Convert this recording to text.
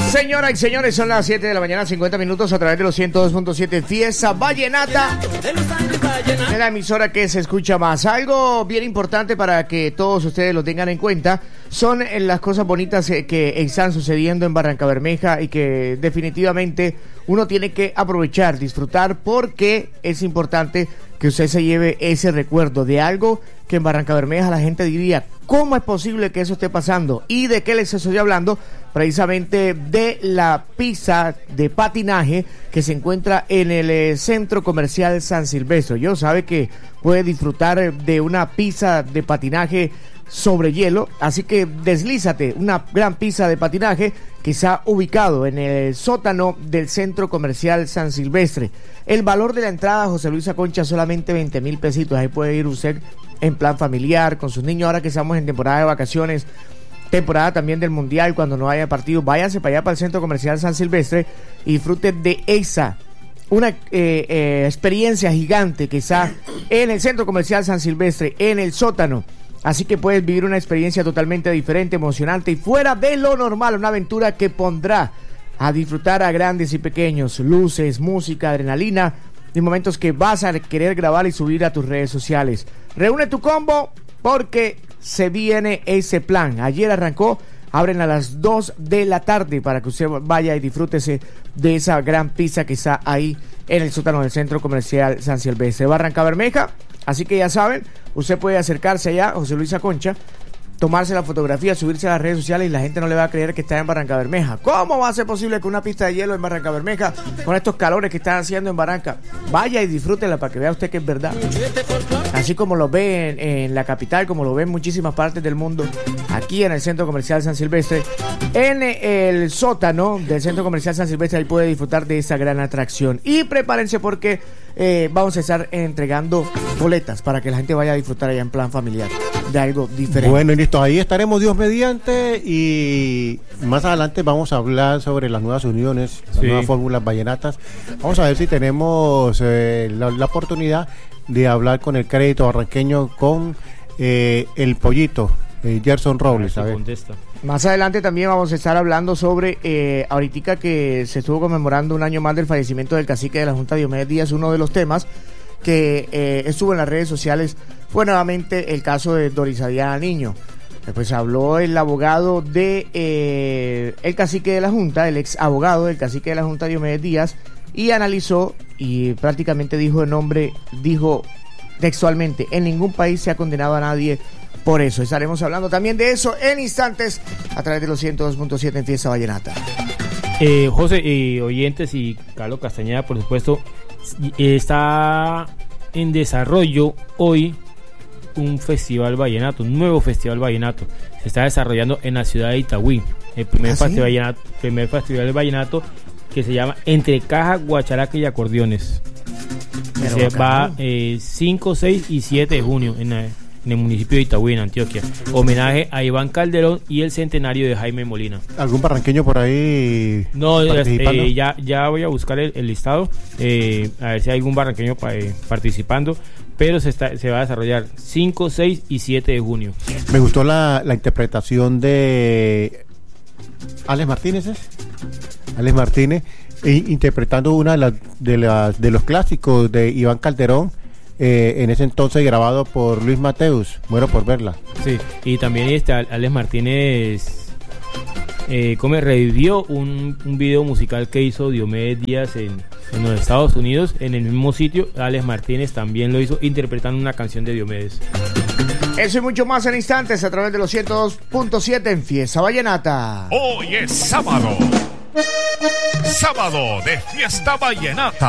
Señoras y señores, son las 7 de la mañana, 50 minutos a través de los 102.7 Fiesta Vallenata, en la emisora que se escucha más. Algo bien importante para que todos ustedes lo tengan en cuenta son las cosas bonitas que están sucediendo en Barrancabermeja y que definitivamente uno tiene que aprovechar, disfrutar, porque es importante que usted se lleve ese recuerdo de algo que en Barrancabermeja la gente diría, ¿cómo es posible que eso esté pasando? ¿Y de qué les estoy hablando? Precisamente de la pista de patinaje que se encuentra en el Centro Comercial San Silvestre. Yo sabe que puede disfrutar de una pista de patinaje sobre hielo, así que deslízate, una gran pista de patinaje que está ubicado en el sótano del Centro Comercial San Silvestre. El valor de la entrada, José Luis Aconcha, solamente 20,000 pesitos. Ahí puede ir usted en plan familiar con sus niños, ahora que estamos en temporada de vacaciones, temporada también del Mundial, cuando no haya partido. Váyase para allá, para el Centro Comercial San Silvestre, y disfrute de esa una experiencia gigante que está en el Centro Comercial San Silvestre, en el sótano. Así que puedes vivir una experiencia totalmente diferente, emocionante y fuera de lo normal, una aventura que pondrá a disfrutar a grandes y pequeños, luces, música, adrenalina y momentos que vas a querer grabar y subir a tus redes sociales. Reúne tu combo porque se viene ese plan. Ayer arrancó, abren a las 2 de la tarde para que usted vaya y disfrútese de esa gran pista que está ahí en el sótano del Centro Comercial San Silvestre. Barrancabermeja, así que ya saben, usted puede acercarse allá, José Luis Aconcha, tomarse la fotografía, subirse a las redes sociales y la gente no le va a creer que está en Barrancabermeja. ¿Cómo va a ser posible que una pista de hielo en Barrancabermeja, con estos calores que están haciendo en Barranca? Vaya y disfrútela para que vea usted que es verdad. Así como lo ve en la capital, como lo ve en muchísimas partes del mundo, aquí en el Centro Comercial San Silvestre, en el sótano del Centro Comercial San Silvestre, ahí puede disfrutar de esa gran atracción. Y prepárense porque vamos a estar entregando boletas para que la gente vaya a disfrutar allá en plan familiar de algo diferente. Bueno, y listo, ahí estaremos Dios mediante, y más adelante vamos a hablar sobre las nuevas uniones, las nuevas fórmulas vallenatas. Vamos a ver si tenemos la oportunidad de hablar con el crédito barranqueño, con el pollito, Gerson Robles. Más adelante también vamos a estar hablando sobre, ahorita que se estuvo conmemorando un año más del fallecimiento del cacique de la Junta, Diomedes Díaz. Uno de los temas que estuvo en las redes sociales fue nuevamente el caso de Doris Adriana Niño. Pues habló el abogado de el cacique de la Junta, el ex abogado del cacique de la Junta, Diomedes Díaz, y analizó y prácticamente dijo textualmente, en ningún país se ha condenado a nadie por eso. Estaremos hablando también de eso en instantes a través de los 102.7 en Fiesta Vallenata. José, oyentes y Carlos Castañeda, por supuesto, está en desarrollo hoy un festival vallenato, un nuevo festival vallenato. Se está desarrollando en la ciudad de Itagüí. El primer festival vallenato que se llama Entre Caja, Guacharaca y Acordeones. Se va 5, 6 y 7 de junio en el municipio de Itagüí, en Antioquia. Homenaje a Iván Calderón y el centenario de Jaime Molina. ¿Algún barranqueño por ahí? No, ya voy a buscar el listado, a ver si hay algún barranqueño participando, pero se va a desarrollar 5, 6 y 7 de junio. Me gustó la interpretación de Alex Martínez, interpretando una de los clásicos de Iván Calderón, en ese entonces grabado por Luis Mateus. Muero por verla. Sí, y también Alex Martínez revivió un video musical que hizo Diomedes Díaz en los Estados Unidos, en el mismo sitio. Alex Martínez también lo hizo interpretando una canción de Diomedes. Eso y mucho más en instantes a través de los 102.7 en Fiesta Vallenata. Hoy es sábado de Fiesta Vallenata.